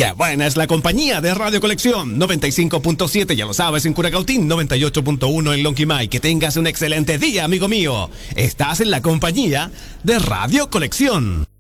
Qué buena es la compañía de Radio Colección 95.7, ya lo sabes, en Curacautín, 98.1 en Lonquimay. Que tengas un excelente día, amigo mío. Estás en la compañía de Radio Colección.